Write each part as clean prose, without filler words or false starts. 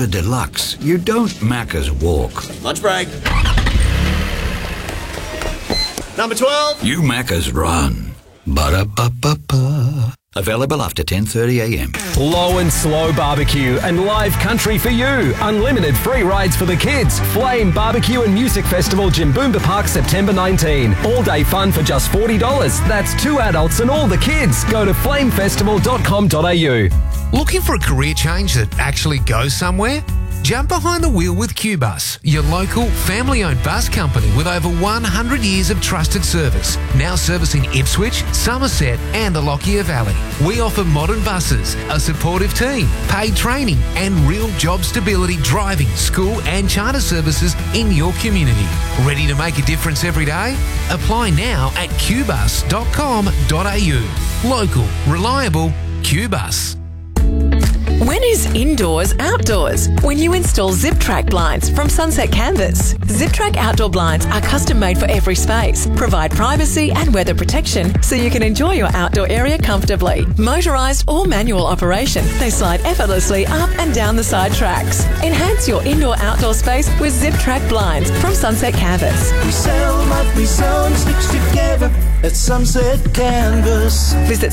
Macca's Deluxe, you don't Macca's walk. Lunch break. Number 12. You Macca's run. Ba-da-ba-ba-ba. Available after 10:30am. Low and slow barbecue and live country for you. Unlimited free rides for the kids. Flame Barbecue and Music Festival, Jimboomba Park, September 19. All day fun for just $40. That's 2 adults and all the kids. Go to flamefestival.com.au. Looking for a career change that actually goes somewhere? Jump behind the wheel with QBus, your local family-owned bus company with over 100 years of trusted service. Now servicing Ipswich, Somerset and the Lockyer Valley. We offer modern buses, a supportive team, paid training and real job stability driving, school and charter services in your community. Ready to make a difference every day? Apply now at qbus.com.au. Local, reliable, QBus. When is indoors outdoors? When you install ZipTrack blinds from Sunset Canvas. ZipTrack outdoor blinds are custom made for every space, provide privacy and weather protection so you can enjoy your outdoor area comfortably. Motorised or manual operation, they slide effortlessly up and down the side tracks. Enhance your indoor-outdoor space with ZipTrack blinds from Sunset Canvas. We sell what we sew and stitch together at Sunset Canvas. Visit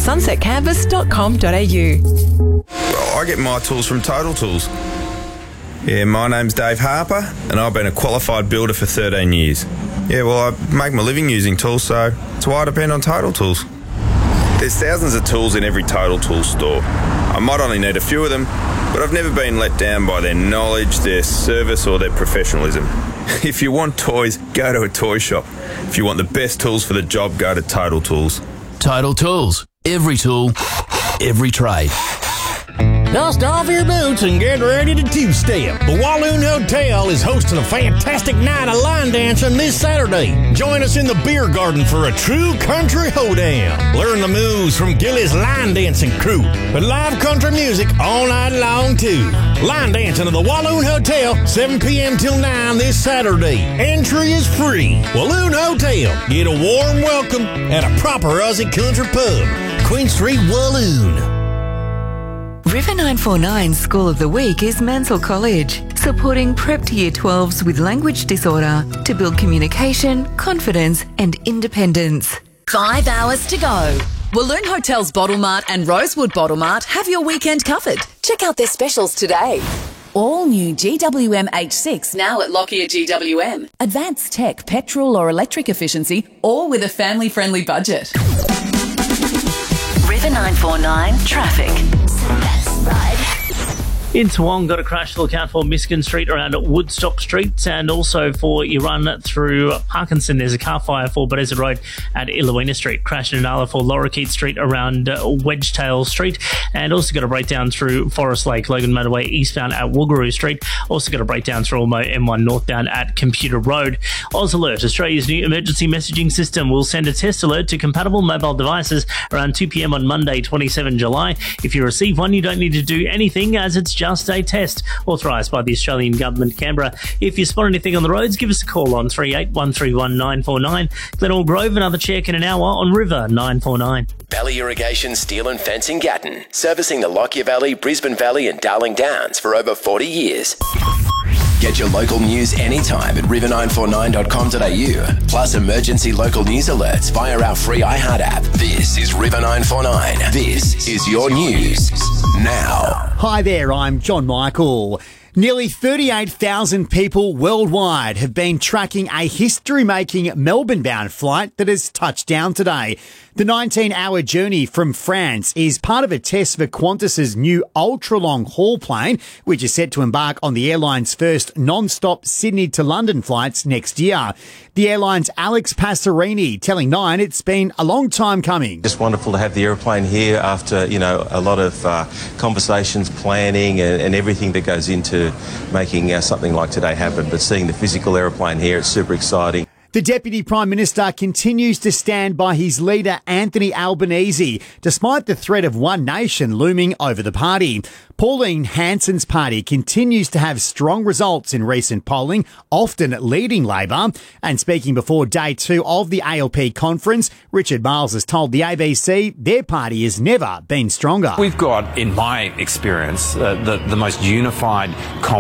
sunsetcanvas.com.au. I get my tools from Total Tools. Yeah, my name's Dave Harper and I've been a qualified builder for 13 years. Yeah, well, I make my living using tools, so that's why I depend on Total Tools. There's thousands of tools in every Total Tools store. I might only need a few of them, but I've never been let down by their knowledge, their service or their professionalism. If you want toys, go to a toy shop. If you want the best tools for the job, go to Total Tools. Total Tools. Every tool, every trade. Dust off your boots and get ready to two-step. The Walloon Hotel is hosting a fantastic night of line dancing this Saturday. Join us in the beer garden for a true country hoedown. Learn the moves from Gilly's line dancing crew. With live country music all night long, too. Line dancing at the Walloon Hotel, 7 p.m. till 9 this Saturday. Entry is free. Walloon Hotel. Get a warm welcome at a proper Aussie country pub. Queen Street, Walloon. River 949 School of the Week is Mansell College, supporting prep to Year 12s with language disorder to build communication, confidence and independence. 5 hours to go. Walloon Hotels Bottle Mart and Rosewood Bottle Mart have your weekend covered. Check out their specials today. All new GWM H6 now at Lockyer GWM. Advanced tech, petrol or electric efficiency, all with a family-friendly budget. River 949 Traffic. In Toowong, got a crash to look out for Miskin Street around Woodstock Street, and also for your run through Parkinson, there's a car fire for Bethesda Road at Illawina Street. Crash in Nala for Lorikeet Street around Wedgetail Street, and also got a breakdown through Forest Lake, Logan Motorway eastbound at Woogaroo Street. Also got a breakdown through Almo M1 northbound at Computer Road. Oz Alert, Australia's new emergency messaging system, will send a test alert to compatible mobile devices around 2 p.m. on Monday, 27 July. If you receive one, you don't need to do anything, as it's just a test authorised by the Australian Government, Canberra. If you spot anything on the roads, give us a call on 38131949. Glenelg Grove, another check in an hour on River 949. Valley Irrigation Steel and Fencing Gatton, servicing the Lockyer Valley, Brisbane Valley and Darling Downs for over 40 years. Get your local news anytime at river949.com.au. Plus emergency local news alerts via our free iHeart app. This is River 949. This is your news now. Hi there, I'm John Michael. Nearly 38,000 people worldwide have been tracking a history-making Melbourne-bound flight that has touched down today. The 19-hour journey from France is part of a test for Qantas's new ultra-long haul plane, which is set to embark on the airline's first non-stop Sydney to London flights next year. The airline's Alex Passerini telling Nine it's been a long time coming. Just wonderful to have the airplane here after, a lot of conversations, planning and everything that goes into making something like today happen. But seeing the physical airplane here, it's super exciting. The Deputy Prime Minister continues to stand by his leader, Anthony Albanese, despite the threat of one nation looming over the party. Pauline Hanson's party continues to have strong results in recent polling, often leading Labor. And speaking before day 2 of the ALP conference, Richard Miles has told the ABC their party has never been stronger. We've got, in my experience, the most unified